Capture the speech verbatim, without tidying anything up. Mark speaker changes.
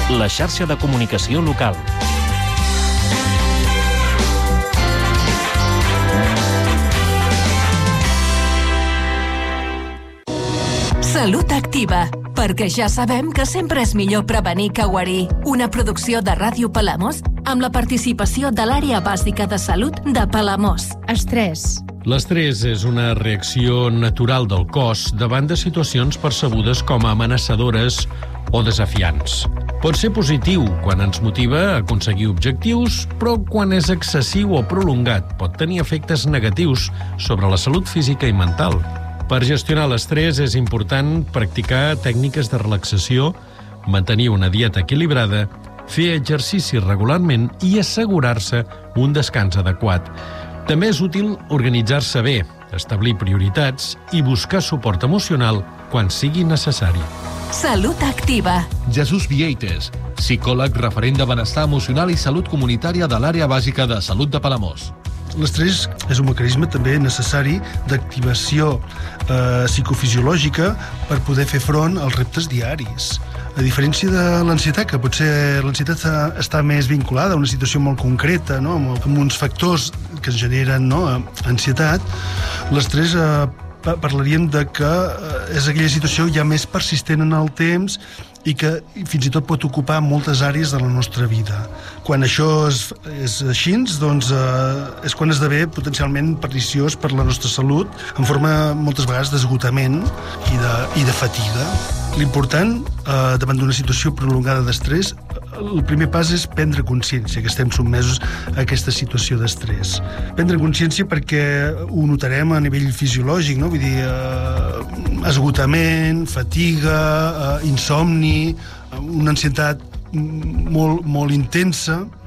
Speaker 1: la xarxa de comunicació local.
Speaker 2: Salut Activa, perquè ja sabem que sempre és millor prevenir que guarir. Una producció de Ràdio Palamós amb la participació de l'Àrea Bàsica de Salut de Palamós.
Speaker 3: Estrès.
Speaker 4: L'estrès és una reacció natural del cos davant de situacions percebudes com a amenaçadores o desafiants. Pot ser positiu quan ens motiva a aconseguir objectius, però quan és excessiu o prolongat pot tenir efectes negatius sobre la salut física i mental. Per gestionar l'estrès és important practicar tècniques de relaxació, mantenir una dieta equilibrada, fer exercici regularment i assegurar-se un descans adequat. També és útil organitzar-se bé, establir prioritats i buscar suport emocional quan sigui necessari.
Speaker 2: Salut Activa.
Speaker 5: Jesús Vieites, psicòleg referent de benestar emocional i salut comunitària de l'Àrea Bàsica de Salut de Palamós.
Speaker 6: L'estrès és un mecanisme també necessari d'activació eh, psicofisiològica per poder fer front als reptes diaris. A diferència de l'ansietat, que potser l'ansietat està més vinculada a una situació molt concreta, no? amb, amb uns factors que es generen, no? ansietat, l'estrès eh, parlaríem de que és aquella situació ja més persistent en el temps i que fins i tot pot ocupar moltes àrees de la nostra vida. Quan això és, és així, doncs eh, és quan esdevé potencialment perniciós per la nostra salut, en forma moltes vegades d'esgotament i de, i de fatiga. L'important, eh, davant d'una situació prolongada d'estrès, el primer pas és prendre consciència que estem sotmesos a aquesta situació d'estrès. Prendre consciència perquè ho notarem a nivell fisiològic, no? Vull dir, eh, esgotament, fatiga, eh, insomni, una ansietat molt, molt intensa,